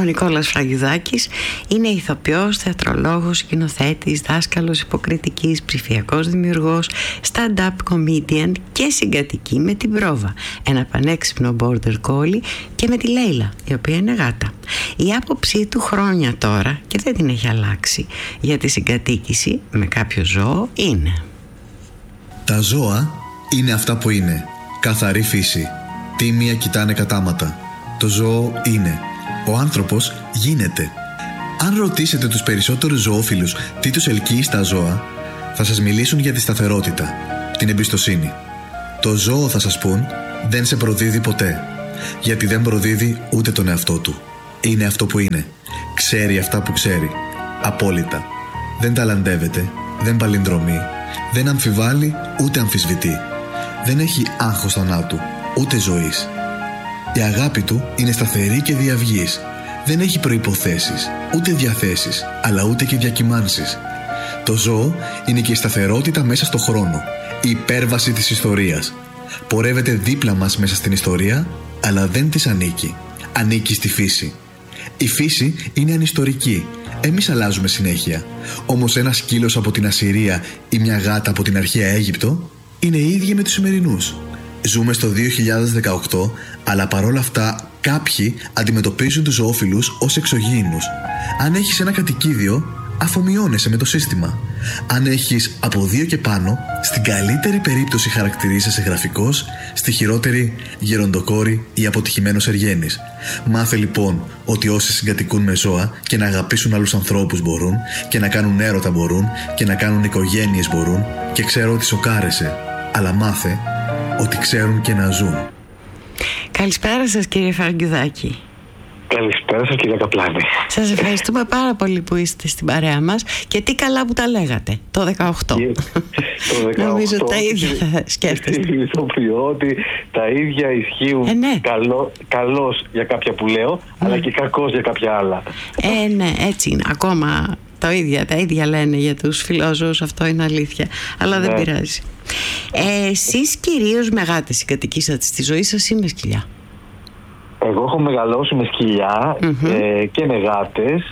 Νικόλας Φραγκιουδάκης είναι ηθοποιός, θεατρολόγος, σκηνοθέτης, δάσκαλος υποκριτικής, ψηφιακός δημιουργός, stand-up comedian και συγκατοικεί με την Πρόβα, ένα πανέξυπνο border collie, και με τη Λέιλα, η οποία είναι γάτα. Η άποψή του χρόνια τώρα, και δεν την έχει αλλάξει, για τη συγκατοίκηση με κάποιο ζώο είναι: τα ζώα είναι αυτά που είναι. Καθαρή φύση. Τίμια κοιτάνε κατάματα. Το ζώο είναι. Ο άνθρωπος γίνεται. Αν ρωτήσετε τους περισσότερους ζωόφιλους τι τους ελκύει στα ζώα, θα σας μιλήσουν για τη σταθερότητα, την εμπιστοσύνη. Το ζώο, θα σας πούν, δεν σε προδίδει ποτέ, γιατί δεν προδίδει ούτε τον εαυτό του. Είναι αυτό που είναι. Ξέρει αυτά που ξέρει. Απόλυτα. Δεν ταλαντεύεται, δεν παλινδρομεί, δεν αμφιβάλλει ούτε αμφισβητεί. Δεν έχει άγχος θανάτου, ούτε ζωής. Η αγάπη του είναι σταθερή και διαυγής. Δεν έχει προϋποθέσεις, ούτε διαθέσεις, αλλά ούτε και διακυμάνσεις. Το ζώο είναι και η σταθερότητα μέσα στο χρόνο, η υπέρβαση της ιστορίας. Πορεύεται δίπλα μας μέσα στην ιστορία, αλλά δεν της ανήκει. Ανήκει στη φύση. Η φύση είναι ανιστορική. Εμείς αλλάζουμε συνέχεια. Όμως ένα σκύλος από την Ασσυρία ή μια γάτα από την αρχαία Αίγυπτο είναι οι ίδιοι με τους σημερινούς. Ζούμε στο 2018, αλλά παρόλα αυτά κάποιοι αντιμετωπίζουν τους ζωόφιλους ως εξωγήινους. Αν έχεις ένα κατοικίδιο, αφομοιώνεσαι με το σύστημα. Αν έχεις από 2 και πάνω, στην καλύτερη περίπτωση χαρακτηρίζεσαι γραφικός, στη χειρότερη γεροντοκόρη ή αποτυχημένος εργένης. Μάθε λοιπόν ότι όσοι συγκατοικούν με ζώα και να αγαπήσουν άλλους ανθρώπους μπορούν, και να κάνουν έρωτα μπορούν, και να κάνουν οικογένειες μπορούν, και ξέρω ότι σοκάρεσαι, αλλά μάθε ότι ξέρουν και να ζουν. Καλησπέρα σας, κύριε Φραγκιουδάκη. Καλησπέρα σας, κύριε Καπλάνη. Σας ευχαριστούμε πάρα πολύ που είστε στην παρέα μας, και τι καλά που τα λέγατε το 18. Νομίζω τα ίδια θα σκέφτεστε. Συνειδητοποιώ ότι τα ίδια ισχύουν. Ναι. Καλώς για κάποια που λέω, αλλά και κακώς για κάποια άλλα. Ναι, έτσι είναι. Ακόμα τα ίδια λένε για τους φιλόζωους, αυτό είναι αλήθεια. Αλλά δεν πειράζει. Εσείς κυρίως με γάτες συγκατοικήσατε στη ζωή σας ή με σκυλιά? Εγώ έχω μεγαλώσει με σκυλιά και με γάτες,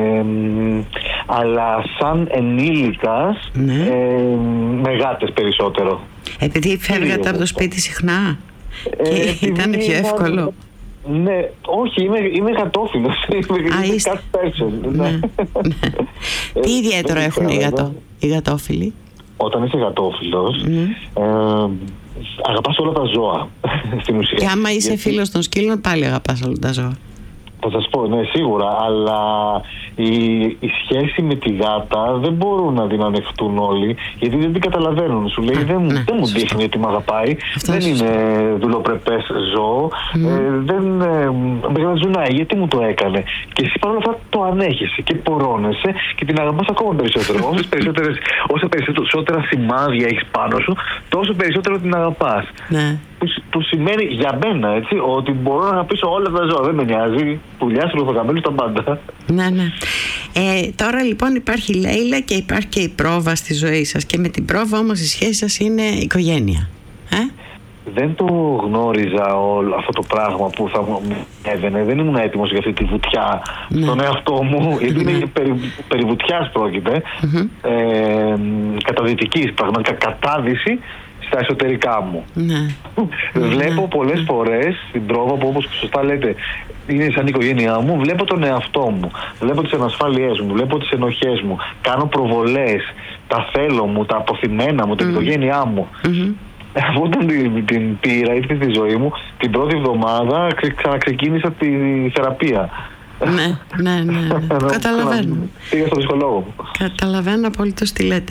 αλλά σαν ενήλικας με γάτες περισσότερο. Επειδή φεύγατε από το σπίτι συχνά και ήταν πιο εύκολο. Ναι, όχι, είμαι γατόφιλος. Είμαι cat person. Ναι. Τι ιδιαίτερο έχουν οι γατόφιλοι? Όταν είσαι γατόφιλος, αγαπάς όλα τα ζώα στην ουσία. Και άμα είσαι φίλος των σκύλων, πάλι αγαπάς όλα τα ζώα. Θα σας πω, ναι, σίγουρα, αλλά η σχέση με τη γάτα δεν μπορούν να την ανεχτούν όλοι, γιατί δεν την καταλαβαίνουν. Σου λέει, δεν μου δείχνει ότι με αγαπάει, δεν είναι δουλοπρεπές ζώο, δεν με γρατζουνάει, γιατί μου το έκανε. Και εσύ παρόλα αυτά το ανέχεσαι και πορώνεσαι και την αγαπάς ακόμα περισσότερο. Όσα περισσότερα σημάδια έχεις πάνω σου, τόσο περισσότερο την αγαπάς. Ναι. Που σημαίνει για μένα, έτσι, ότι μπορώ να αγαπήσω όλα τα ζώα. Δεν με νοιάζει. Πουλιά, σουλοφοκαμέλους, τα πάντα. Ναι. Τώρα λοιπόν υπάρχει η Λέιλα και υπάρχει και η Πρόβα στη ζωή σας. Και με την Πρόβα όμως η σχέση σας είναι οικογένεια. Δεν το γνώριζα όλο αυτό το πράγμα που θα μου έβαινε. Δεν ήμουν έτοιμος για αυτή τη βουτιά στον εαυτό μου. Γιατί είναι περί βουτιάς πρόκειται. Καταδυτικής, πραγματικά κατάδυση στα εσωτερικά μου. Βλέπω πολλές φορές την Πρόβα που, όπως σωστά λέτε, είναι σαν οικογένειά μου. Βλέπω τον εαυτό μου, βλέπω τις ανασφάλειές μου, βλέπω τις ενοχές μου, κάνω προβολές, τα θέλω μου, τα αποθυμένα μου, την οικογένειά μου. Όταν την πήρα, ήρθε στη ζωή μου, την πρώτη εβδομάδα ξαναξεκίνησα τη θεραπεία. Ναι. Καταλαβαίνω. Πήγα στον ψυχολόγο μου. Καταλαβαίνω απολύτως τι λέτε.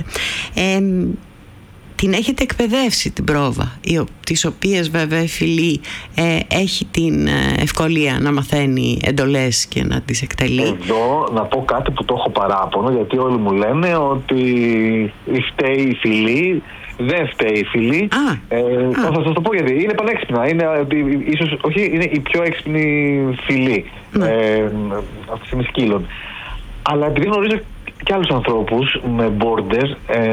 Την έχετε εκπαιδεύσει την Πρόβα, τις οποίες βέβαια η φυλή έχει την ευκολία να μαθαίνει εντολές και να τις εκτελεί. Εδώ να πω κάτι που το έχω παράπονο, γιατί όλοι μου λένε ότι φταίει η φυλή. Δεν φταίει η φυλή. Θα σας το πω γιατί. Είναι πανέξυπνα. Είναι η πιο έξυπνη φυλή αυτή τη στιγμή σκύλων. Αλλά επειδή γνωρίζω και άλλους ανθρώπους με borders.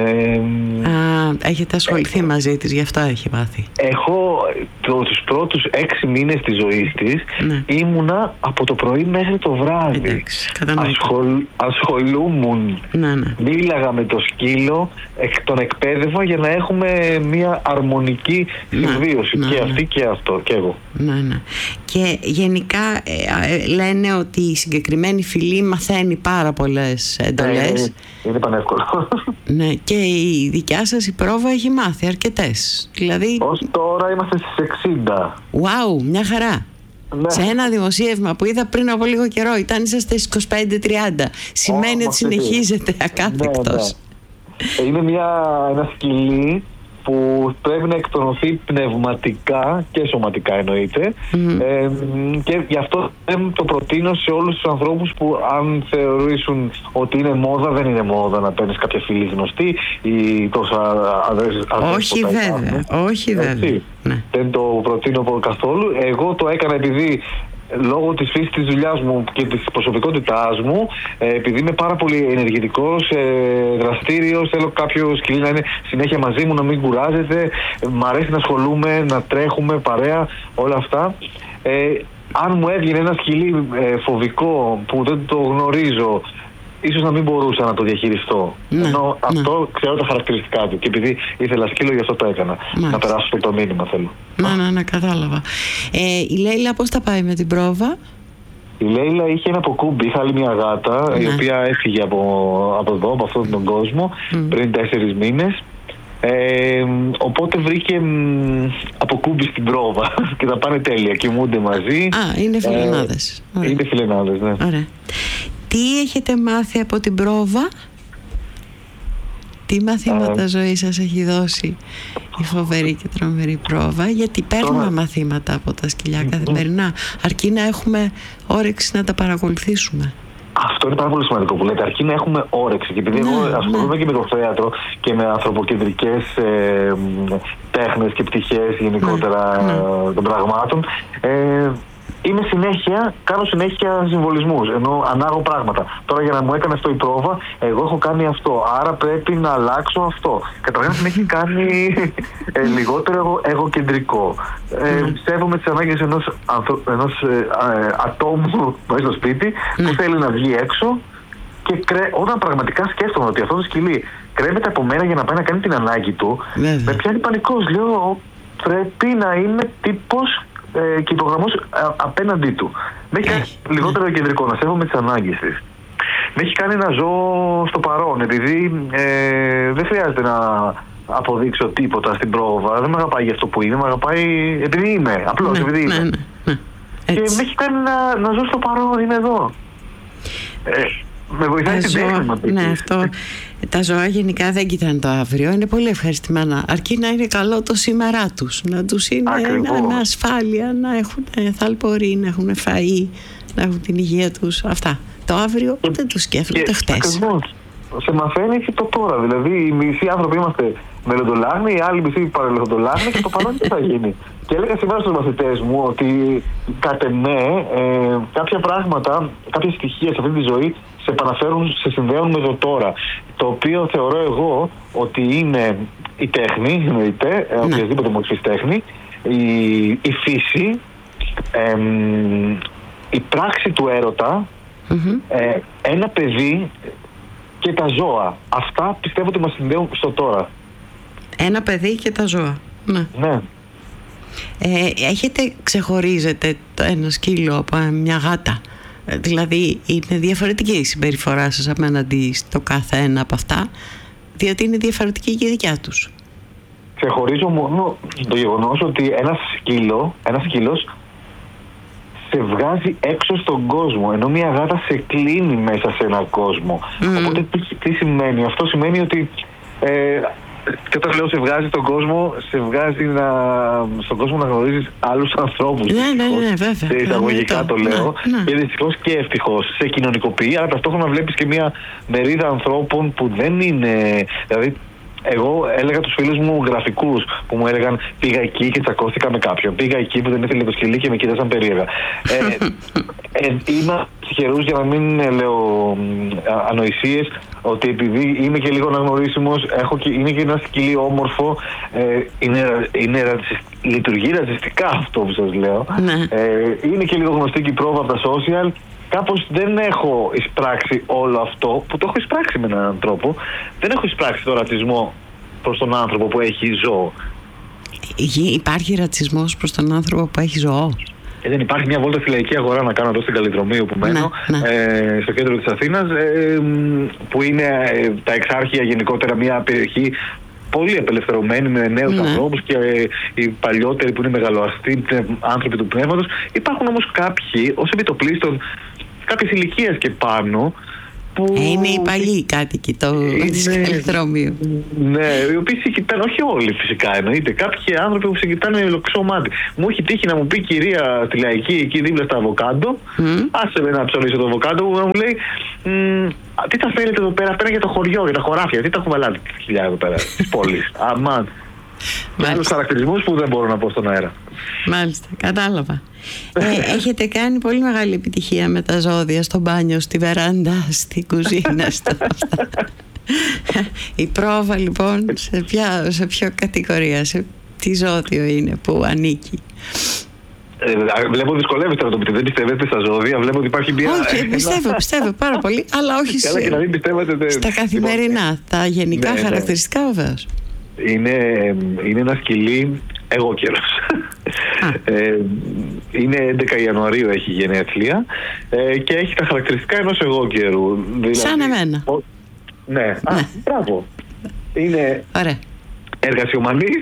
Έχετε ασχοληθεί μαζί της, γι' αυτό έχει μάθει. Έχω τους πρώτους 6 μήνες της ζωής της, ήμουνα από το πρωί μέχρι το βράδυ. Εντάξει, ασχολούμουν. Μίλαγα με το σκύλο, τον εκπαίδευα για να έχουμε μια αρμονική συμβίωση. Και αυτή και αυτό, και εγώ. Και γενικά λένε ότι η συγκεκριμένη φυλή μαθαίνει πάρα πολλές εντολές. Είναι πανεύκολο. Ναι, και η δικιά σας η πρόβα έχει μάθει αρκετές. Δηλαδή... Ως τώρα είμαστε στις 60. Wow, μια χαρά. Ναι. Σε ένα δημοσίευμα που είδα πριν από λίγο καιρό είσαστε στις 25-30. Σημαίνει ότι συνεχίζετε ακάθεκτος. Είναι ένα σκυλί που πρέπει να εκτονωθεί πνευματικά και σωματικά, εννοείται. Και γι' αυτό δεν το προτείνω σε όλους τους ανθρώπους που, αν θεωρήσουν ότι είναι μόδα, δεν είναι μόδα να παίρνεις κάποια φίλη γνωστή ή τόσα αδέρφια. Όχι βέβαια. Δεν το προτείνω καθόλου. Εγώ το έκανα επειδή λόγω της φύσης της δουλειάς μου και της προσωπικότητάς μου, επειδή είμαι πάρα πολύ ενεργητικός, δραστήριος, θέλω κάποιο σκυλί να είναι συνέχεια μαζί μου, να μην κουράζεται, μ' αρέσει να ασχολούμαι, να τρέχουμε παρέα, όλα αυτά. Αν μου έβγαινε ένα σκυλί φοβικό που δεν το γνωρίζω, ίσως να μην μπορούσα να το διαχειριστώ. Ενώ αυτό ξέρω τα χαρακτηριστικά του. Και επειδή ήθελα σκύλο, γι' αυτό το έκανα. Να περάσω το μήνυμα θέλω. Ναι, κατάλαβα. Η Λέιλα πώς τα πάει με την πρόβα? Η Λέιλα είχε ένα αποκούμπι, είχα άλλη μια γάτα, η οποία έφυγε από εδώ, από αυτόν τον κόσμο, πριν 4 μήνες. Οπότε βρήκε αποκούμπι στην πρόβα και τα πάνε τέλεια. Κοιμούνται μαζί. Είναι φιλενάδες. Είναι φιλενάδες, ναι. Ωραία. Τι έχετε μάθει από την πρόβα? Τι μαθήματα ζωής σας έχει δώσει η φοβερή και τρομερή πρόβα? Γιατί παίρνουμε μαθήματα από τα σκυλιά καθημερινά, αρκεί να έχουμε όρεξη να τα παρακολουθήσουμε. Αυτό είναι πάρα πολύ σημαντικό που λέτε, αρκεί να έχουμε όρεξη. Και επειδή εγώ ασχολούμαι και με το θέατρο και με ανθρωποκεντρικές τέχνες και πτυχές γενικότερα των πραγμάτων, κάνω συνέχεια συμβολισμούς, ενώ ανάγω πράγματα. Τώρα για να μου έκανε αυτό η πρόβα, εγώ έχω κάνει αυτό, άρα πρέπει να αλλάξω αυτό. Καταρχάς με έχει κάνει λιγότερο εγωκεντρικό. Σέβομαι τις ανάγκες ενός ατόμου μέσα στο σπίτι που θέλει να βγει έξω και όταν πραγματικά σκέφτομαι ότι αυτό το σκυλί κρέμεται από μένα για να πάει να κάνει την ανάγκη του, με πιάνει πανικός. Λέω πρέπει να είμαι τύπος και υπογραμμός απέναντί του. Με έχει κάνει λιγότερο κεντρικό, να σέβομαι τις ανάγκες της. Με έχει κάνει να ζω στο παρόν, επειδή δεν χρειάζεται να αποδείξω τίποτα στην πρόβα. Δεν με αγαπάει για αυτό που είναι, με αγαπάει επειδή είμαι. Απλώς επειδή είμαι. Και με έχει κάνει να ζω στο παρόν, είμαι εδώ. Με βοηθάει την τέχνη μου. Ναι, αυτό. Τα ζώα γενικά δεν κοιτάνε το αύριο, είναι πολύ ευχαριστημένα. Αρκεί να είναι καλό το σήμερά τους, να τους είναι με ασφάλεια, να έχουν θαλπορή, να έχουν φαΐ, να έχουν την υγεία τους. Αυτά. Το αύριο δεν τους σκέφτονται χτες. Ακριβώς. Σε μαθαίνει και το τώρα. Δηλαδή, οι μισοί άνθρωποι είμαστε μελλοντολάγνοι, οι άλλοι μισοί παρελθοντολάγνοι και το παρόν τι θα γίνει. Και έλεγα σήμερα στους μαθητές μου ότι κατ' εμέ κάποια πράγματα, κάποια στοιχεία σε αυτή τη ζωή σε επαναφέρουν, σε συνδέουν με το τώρα. Το οποίο θεωρώ εγώ ότι είναι η τέχνη, εννοείται, οποιασδήποτε μορφής τέχνη, η φύση, η πράξη του έρωτα, ένα παιδί και τα ζώα. Αυτά πιστεύω ότι μας συνδέουν στο τώρα. Ένα παιδί και τα ζώα. Ναι. Ξεχωρίζετε ένα σκύλο από μια γάτα? Δηλαδή είναι διαφορετική η συμπεριφορά σας απέναντι στο κάθε ένα από αυτά, διότι είναι διαφορετική και η δικιά τους. Ξεχωρίζω μόνο το γεγονός ότι ένα σκύλος σε βγάζει έξω στον κόσμο, ενώ μια γάτα σε κλείνει μέσα σε έναν κόσμο. Οπότε τι σημαίνει? Αυτό σημαίνει ότι και όταν λέω σε βγάζει στον κόσμο, σε βγάζει στον κόσμο να γνωρίζεις άλλους ανθρώπους. Ναι, βέβαια. Σε εισαγωγικά το λέω. Και δυστυχώς και ευτυχώς σε κοινωνικοποιεί, αλλά ταυτόχρονα βλέπεις και μια μερίδα ανθρώπων που δεν είναι. Δηλαδή, Εγώ έλεγα τους φίλους μου γραφικούς που μου έλεγαν πήγα εκεί και τσακώθηκα με κάποιον. Πήγα εκεί που δεν ήθελε το σκυλί και με κοίταζαν περίεργα. Είμαι τυχερούς, για να μην λέω ανοησίες, ότι επειδή είμαι και λίγο αναγνωρίσιμος, είναι και ένα σκυλί όμορφο, λειτουργεί ρατσιστικά αυτό που σας λέω. Είναι και λίγο γνωστή και η πρόβα από τα social. Κάπως δεν έχω εισπράξει όλο αυτό που το έχω εισπράξει με έναν τρόπο. Δεν έχω εισπράξει τον ρατσισμό προς τον άνθρωπο που έχει ζώο. Υπάρχει ρατσισμός προς τον άνθρωπο που έχει ζώο? Δεν υπάρχει μια βόλτα στη λαϊκή αγορά να κάνω εδώ στην Καλλιδρομίου που μένω, στο κέντρο της Αθήνας, που είναι τα Εξάρχεια, γενικότερα μια περιοχή πολύ απελευθερωμένη με νέους ανθρώπους και οι παλιότεροι που είναι μεγαλοαστοί άνθρωποι του πνεύματος. Υπάρχουν όμως κάποιοι, ως επιτοπλίστων κάποιες ηλικίες και πάνω, που είναι οι παλιοί κάτοικοι της Καλλιδρομίου. Ναι, οι οποίοι σε κοιτάνε, όχι όλοι φυσικά εννοείται, κάποιοι άνθρωποι που σε κοιτάνε λοξό μάτι. Μου έχει τύχει να μου πει κυρία στη λαϊκή εκεί δίπλα στα αβοκάντο, άσε με να ψωνίσω το αβοκάντο, να μου λέει τι τα φέρετε εδώ πέρα, αυτά είναι για το χωριό, για τα χωράφια, τι τα κουβαλάτε τη χιλιά εδώ πέρα της πόλης. Αμάν. Και άλλους χαρακτηρισμούς που δεν μπορώ να πω στον αέρα. Μάλιστα, κατάλαβα. Έχετε κάνει πολύ μεγάλη επιτυχία με τα ζώδια στο μπάνιο, στη βεράντα, στη κουζίνα, η πρόβα λοιπόν σε ποια κατηγορία, σε τι ζώδιο είναι που ανήκει? Βλέπω δυσκολεύεστε να το πείτε. Δεν πιστεύετε στα ζώδια? Βλέπω ότι υπάρχει μια. Όχι, πιστεύω πάρα πολύ, αλλά όχι στα καθημερινά. Τα γενικά χαρακτηριστικά βεβαίως. Είναι ένα σκυλί εγώκερος. Είναι 11 Ιανουαρίου, έχει γενέθλια και έχει τα χαρακτηριστικά ενός εγώκερου. Δηλαδή, σαν εμένα. Ναι, μπράβο. Είναι εργασιομανής,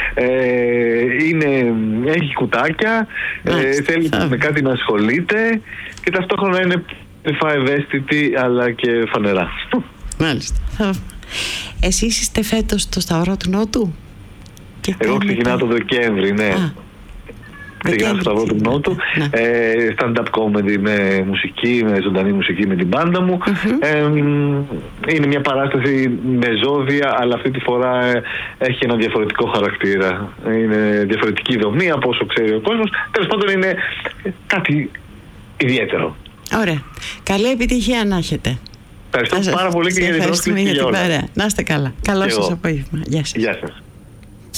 έχει κουτάκια, θέλει με κάτι να ασχολείται και ταυτόχρονα είναι ευαίσθητη αλλά και φανερά. Μάλιστα. Εσείς είστε φέτος στο Σταυρό του Νότου? Εγώ ξεκινάω το Δεκέμβρη, ναι. Ξεκινάω στο Σταυρό του Νότου, stand-up comedy με μουσική, με ζωντανή μουσική με την μπάντα μου. Είναι μια παράσταση με ζώδια, αλλά αυτή τη φορά έχει ένα διαφορετικό χαρακτήρα. Είναι διαφορετική δομή από όσο ξέρει ο κόσμος. Τέλος πάντων είναι κάτι ιδιαίτερο. Ωραία. Καλή επιτυχία να έχετε. Ευχαριστώ πάρα πολύ και για την πρόσκληση και για όλα. Να είστε καλά. Καλό σας απόγευμα. Γεια σας. Γεια σας.